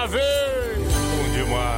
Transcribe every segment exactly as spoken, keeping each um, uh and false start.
uma vez. Bom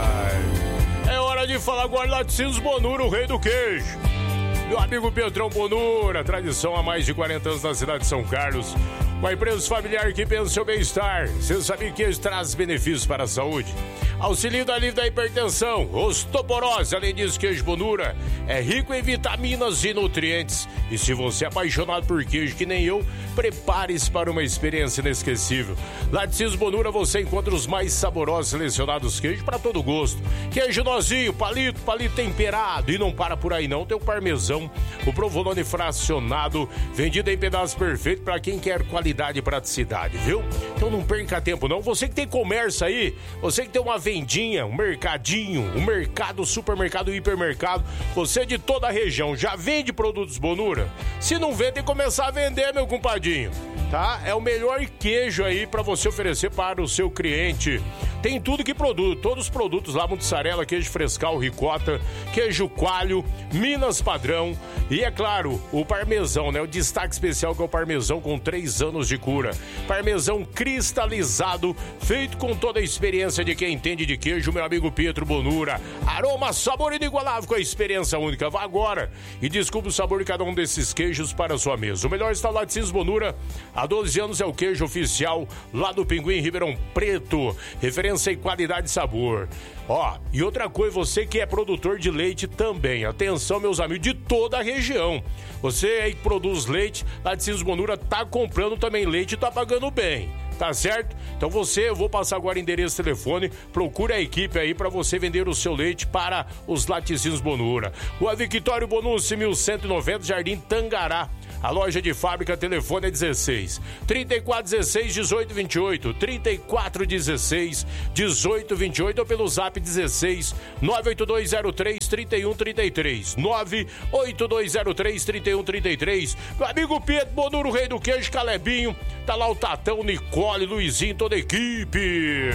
demais. É hora de falar agora Laticínios Bonura, o rei do queijo. Meu amigo Pietrão Bonura, tradição há mais de quarenta anos na cidade de São Carlos. Uma empresa familiar que pensa no seu bem-estar. Você sabia que queijo traz benefícios para a saúde? Auxílio da alívio da hipertensão, osteoporose. Além disso, queijo Bonura é rico em vitaminas e nutrientes. E se você é apaixonado por queijo que nem eu, prepare-se para uma experiência inesquecível. Laticínios Bonura você encontra os mais saborosos selecionados queijos para todo gosto. Queijo nozinho, palito, palito temperado. E não para por aí não, tem o parmesão, o provolone fracionado, vendido em pedaços perfeitos para quem quer qualidade e praticidade, viu? Então não perca tempo não. Você que tem comércio aí, você que tem uma vendinha, um mercadinho, um mercado, supermercado, hipermercado, você de toda a região, já vende produtos Bonura? Se não vende, tem que começar a vender, meu compadinho, tá? É o melhor queijo aí para você oferecer para o seu cliente. Tem tudo que produto, todos os produtos lá, mussarela, queijo frescal, ricota, queijo coalho, Minas padrão e, é claro, o parmesão, né? O destaque especial que é o parmesão com três anos de cura. Parmesão cristalizado, feito com toda a experiência de quem entende de queijo, meu amigo Pietro Bonura. Aroma, sabor inigualável com a experiência única. Vá agora e descubra o sabor de cada um desses queijos para a sua mesa. O melhor está o Laticínios Bonura. Há doze anos é o queijo oficial lá do Pinguim Ribeirão Preto. Referência em qualidade e sabor. Ó, e outra coisa, você que é produtor de leite também, atenção meus amigos de toda a região, você aí que produz leite, Laticínios Bonura tá comprando também leite e tá pagando bem, tá certo? Então você, eu vou passar agora o endereço e telefone, procure a equipe aí para você vender o seu leite para os Laticínios Bonura. Rua Victório Bonúcio, mil cento e noventa, Jardim Tangará. A loja de fábrica, telefone é dezesseis, trinta e quatro, dezesseis, dezoito, vinte e oito, trinta e quatro, dezesseis, dezoito, vinte e oito ou pelo zap dezesseis, nove oito dois zero três, trinta e um, trinta e três, nove oito dois zero três, trinta e um, trinta e três. Meu amigo Pedro Bonura, o rei do queijo, Calebinho, tá lá o Tatão, Nicole, Luizinho, toda a equipe.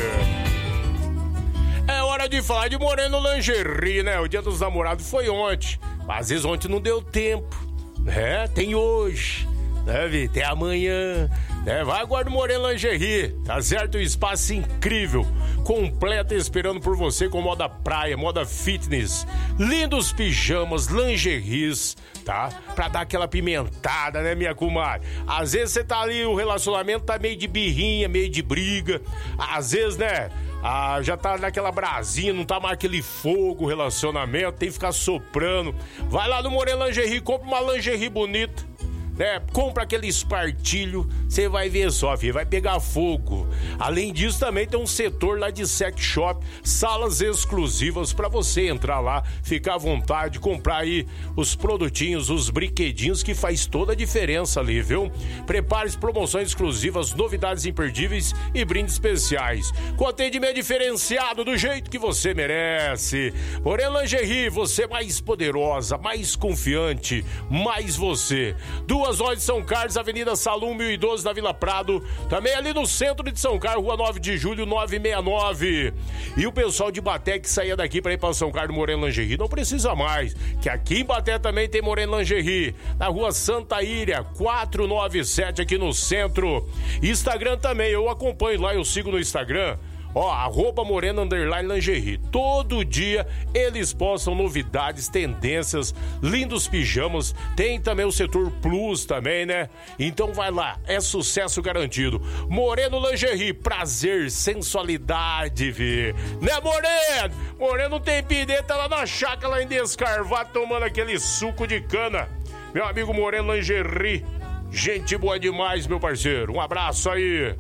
É hora de falar de Moreno Lingerie, né? O dia dos namorados foi ontem, mas às vezes ontem não deu tempo. É, tem hoje, né, tem amanhã, né? Vai agora no Moreno Lingerie, tá certo? Um espaço incrível, completo, esperando por você com moda praia, moda fitness, lindos pijamas, lingeries, tá? Pra dar aquela pimentada, né, minha comadre? Às vezes você tá ali, o relacionamento tá meio de birrinha, meio de briga, às vezes, né? Ah, já tá naquela brasinha, não tá mais aquele fogo, relacionamento, tem que ficar soprando. Vai lá no Moreno Lingerie, compra uma lingerie bonita, né? Compra aquele espartilho, você vai ver só, filho, vai pegar fogo. Além disso, também tem um setor lá de sex shop, salas exclusivas pra você entrar lá, ficar à vontade, comprar aí os produtinhos, os brinquedinhos que faz toda a diferença ali, viu? Prepare-se, promoções exclusivas, novidades imperdíveis e brindes especiais. Com atendimento diferenciado do jeito que você merece. Moreno Lingerie, você mais poderosa, mais confiante, mais você. Duas lojas de São Carlos, Avenida Salum mil e doze da Vila Prado, também ali no centro de São Carlos, Rua nove de julho, novecentos e sessenta e nove. E o pessoal de Baté que saía daqui para ir para São Carlos, Moreno Lingerie, não precisa mais, que aqui em Baté também tem Moreno Lingerie, na Rua Santa Íria, quatrocentos e noventa e sete, aqui no centro. Instagram também, eu acompanho lá, eu sigo no Instagram. Ó, arroba Moreno Underline Lingerie. Todo dia eles postam novidades, tendências, lindos pijamas. Tem também o setor Plus também, né? Então vai lá, é sucesso garantido. Moreno Lingerie, prazer, sensualidade, vi. Né, Moreno? Moreno tem pideta lá na chácara, lá em Descarvado, tomando aquele suco de cana. Meu amigo Moreno Lingerie, gente boa demais, meu parceiro. Um abraço aí.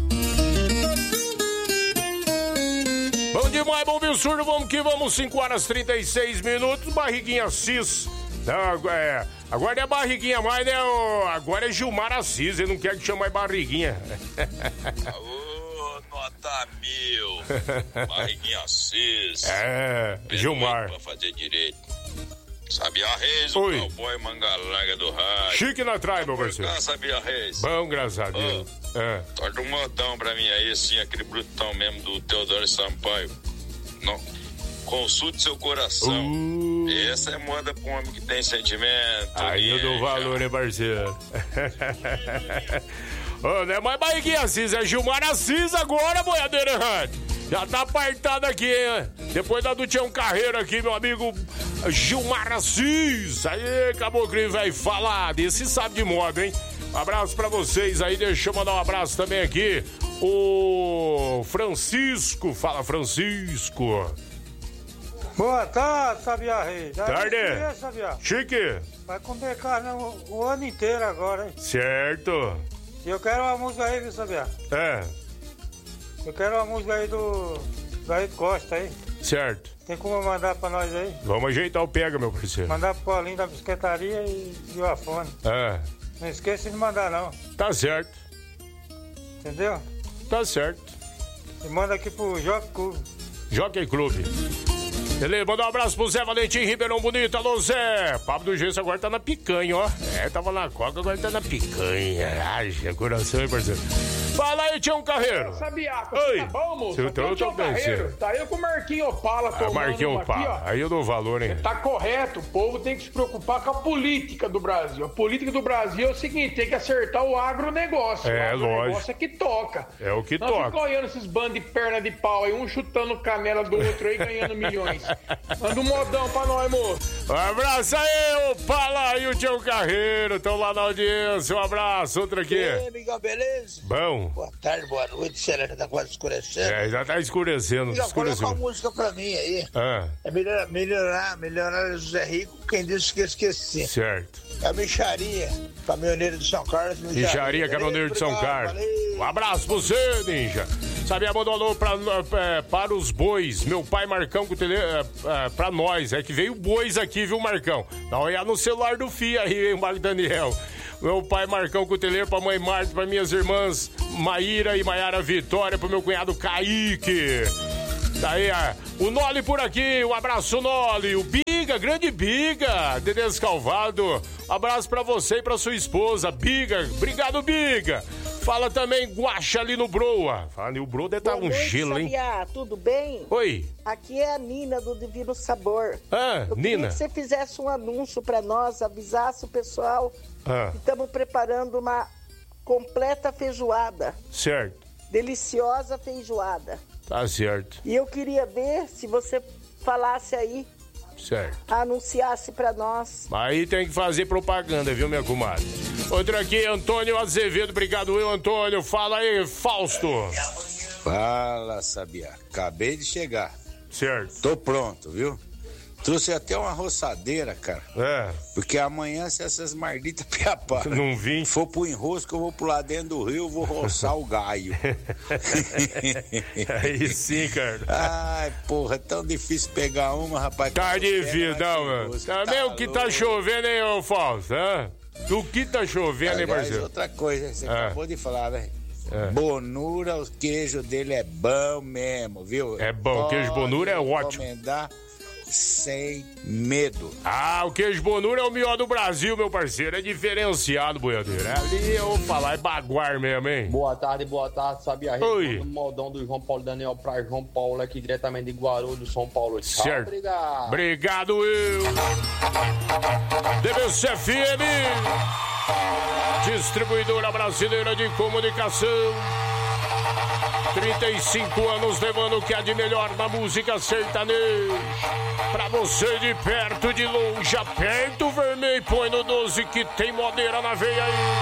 Bom demais, bom absurdo, vamos que vamos, cinco horas e trinta e seis minutos, barriguinha Assis. Não, é, agora é barriguinha mais, né? Agora é Gilmar Assis, ele não quer que chame mais barriguinha. Ô, nota mil, barriguinha Assis. É, Gilmar. Pra fazer direito. Sabia Reis, Oi. O cowboy manga larga do rádio. Chique na trás, meu parceiro. Ah, Sabia Reis. Bom, graças a Deus. Oh, é. Torta um modão pra mim aí, assim, aquele brutão mesmo do Teodoro Sampaio. Não. Consulte seu coração. Uh. Essa é moda pra um homem que tem sentimento. Aí eu dou valor, hein, parceiro. Ô, não é mais barriguinha Assis, é Gilmar Assis agora, boiadeira errada. Já tá apartado aqui, hein? Depois da do Tião Carreiro aqui, meu amigo Gilmar Assis. Aí, caboclinho, velho, fala desse sabe de moda, hein? Um abraço pra vocês aí, deixa eu mandar um abraço também aqui. O Francisco, fala Francisco. Boa tarde, Sabiá Rei. Tarde. É, Sabiá. Chique. Vai comer carne o, o ano inteiro agora, hein? Certo. E eu quero uma música aí, viu, Sabiá? É. Eu quero uma música aí do Daí Costa aí. Certo. Tem como mandar pra nós aí? Vamos ajeitar o pega, meu parceiro. Mandar pro Paulinho da Bisquetaria e, e o Afone. É. Não esqueça de mandar, não. Tá certo. Entendeu? Tá certo. E manda aqui pro Jockey Clube. Jockey Clube. Beleza, manda um abraço pro Zé Valentim Ribeirão Bonito. Alô, Zé. Pablo do Gesso agora tá na picanha, ó. É, tava na coca, agora tá na picanha. Ai, coração, hein, parceiro. Fala aí, Tião Carreiro. Sabiá, Oi. tá bom, moço? Seu Aqui é o Tião Carreiro. Tá eu com o Marquinho Opala tomando Ah, Marquinho uma Opala. aqui, ó. Aí eu dou valor, hein? Tá correto, o povo tem que se preocupar com a política do Brasil. A política do Brasil é o seguinte, tem que acertar o agronegócio. É, o agronegócio lógico. é que toca. É o que Nós toca. ficamos olhando esses bandos de perna de pau aí, um chutando canela do outro aí, ganhando milhões. Manda um modão pra nós, moço. Um abraço aí, Opala e o Tião Carreiro. Estão lá na audiência. Um abraço, outro aqui. E aí, amigão, beleza? Bom. Boa tarde, boa noite, será que tá quase escurecendo? É, já tá escurecendo. Já coloca escureceu. uma música pra mim aí. Ah, É melhorar, melhorar, melhorar José Rico, quem disse que esqueci. certo. A Micharia, caminhoneiro de São Carlos. Micharia, caminhoneiro de São Obrigado, Carlos. valeu. Um abraço pra você, Ninja. Sabia, mandou alô pra, é, para os bois. Meu pai Marcão com o tele, é, é, pra nós. É que veio bois aqui, viu, Marcão? Dá uma olhada no celular do Fia aí, hein, Marco Daniel. Meu pai Marcão Cuteleiro, pra mãe Marta, pra minhas irmãs Maíra e Maiara Vitória, pro meu cunhado Kaique. Daí, ah, o Noli por aqui, um abraço, Noli. O Biga, grande Biga, Dedê Escalvado. Um abraço pra você e pra sua esposa, Biga. Obrigado, Biga. Fala também, Guaxa ali no Broa. Fala ali, o Broa deve estar um noite, gelo, hein? Sabiá, tudo bem? Oi. Aqui é a Nina do Divino Sabor. Ah, Eu queria Nina. que você fizesse um anúncio pra nós, avisasse o pessoal Ah, que estamos preparando uma completa feijoada. certo. Deliciosa feijoada. Tá certo. E eu queria ver se você falasse aí, Certo. anunciasse pra nós. Aí tem que fazer propaganda, viu, minha comadre? Outro aqui, Antônio Azevedo. Obrigado, eu, Antônio. Fala aí, Fausto. Fala, Sabiá. Acabei de chegar. Certo. Tô pronto, viu? Trouxe até uma roçadeira, cara. É, Porque amanhã, se essas marditas piapar não vim. for pro enrosco, eu vou pular dentro do rio, eu vou roçar o gaio. Aí sim, cara. Ai, porra, é tão difícil pegar uma, rapaz. Tá que eu tô difícil, querendo, não, vai mano. sem Também louco. o que tá chovendo, hein, ô Fausto? Hã? Do que tá chovendo, hein, Aliás, parceiro? outra coisa, você Ah. acabou de falar, velho. É. Bonura, o queijo dele é bom mesmo, viu? É bom, queijo Pode Bonura é ótimo. encomendar sem medo. Ah, o queijo Bonura é o melhor do Brasil, meu parceiro. É diferenciado, boiadeiro. Ali eu vou falar, é baguar mesmo, hein? Boa tarde, boa tarde, Sabiá. Oi. Do modão do João Paulo Daniel pra João Paulo, aqui diretamente de Guarulhos, São Paulo. Tchau, Certo. obrigado. Obrigado, eu. D B C F M, distribuidora brasileira de comunicação. trinta e cinco anos levando o que há de melhor na música sertaneja. Pra você de perto, de longe, aperta o vermelho e põe no doze que tem modeira na veia aí.